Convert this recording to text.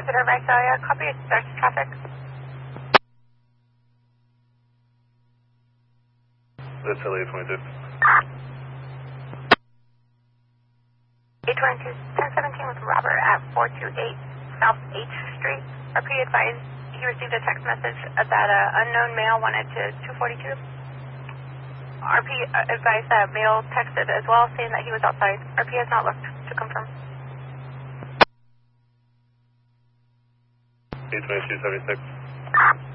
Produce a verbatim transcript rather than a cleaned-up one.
Consider Visalia, copy, starts traffic. That's L A eight twenty-two. eight twenty-two, ten seventeen with Robert at four two eight South H Street. R P advised he received a text message that an unknown male wanted to two forty-two. R P advised that male texted as well, saying that he was outside. R P has not looked to confirm. eight twenty-two seventy-six.